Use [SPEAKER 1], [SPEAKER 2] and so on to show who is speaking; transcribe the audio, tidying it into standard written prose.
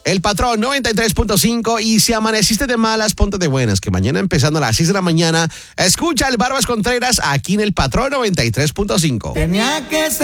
[SPEAKER 1] El Patrón 93.5, y si amaneciste de malas, ponte de buenas, que mañana empezando a las 6 de la mañana, escucha el Barbas Contreras aquí en El Patrón 93.5.
[SPEAKER 2] Tenía que ser